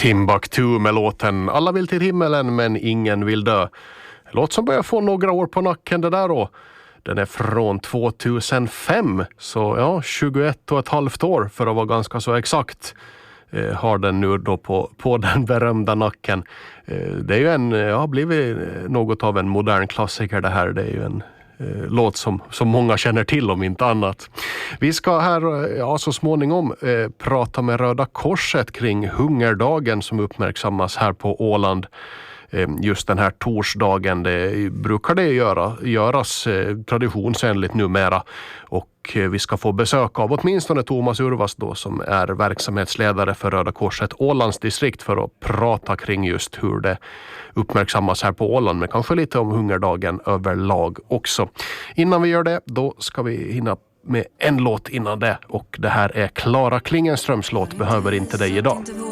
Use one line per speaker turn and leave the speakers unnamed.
Timbuktu med låten Alla vill till himmelen men ingen vill dö. Låt som börjar få några år på nacken det där då. Den är från 2005, så ja, 21 och ett halvt år för att vara ganska så exakt. Har den nu då på den berömda nacken. Det är ju har blivit något av en modern klassiker det här. Det är ju en låt som många känner till om inte annat. Vi ska här så småningom prata med Röda Korset kring hungerdagen som uppmärksammas här på Åland. Just den här torsdagen, det brukar det göras traditionsenligt numera, och vi ska få besök av åtminstone Thomas Urvas då, som är verksamhetsledare för Röda Korset Ålands distrikt, för att prata kring just hur det uppmärksammas här på Åland, men kanske lite om hungerdagen överlag också. Innan vi gör det, då ska vi hinna med en låt innan det, och det här är Klara Klingenströms låt Behöver inte dig idag.